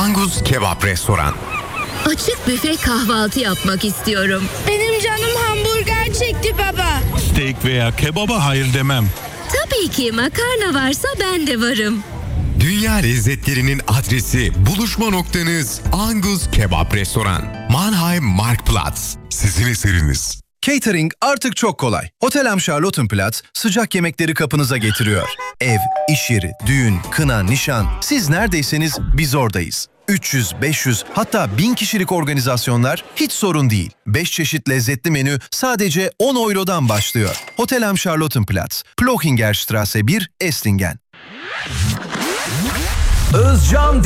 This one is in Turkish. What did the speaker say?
Angus Kebap Restoran. Açık büfe kahvaltı yapmak istiyorum. Benim canım hamburger çekti baba. Steak veya kebaba hayır demem. Tabii ki makarna varsa ben de varım. Dünya lezzetlerinin adresi, buluşma noktanız Angus Kebap Restoran. Mannheim Marktplatz. Sizin eseriniz. Catering artık çok kolay. Hotel Am Charlottenplatz sıcak yemekleri kapınıza getiriyor. Ev, iş yeri, düğün, kına, nişan. Siz neredeyseniz biz oradayız. 300, 500 hatta 1000 kişilik organizasyonlar hiç sorun değil. 5 çeşit lezzetli menü sadece 10 eurodan başlıyor. Hotel Am Charlottenplatz, Plochinger Straße 1, Esslingen. Özcan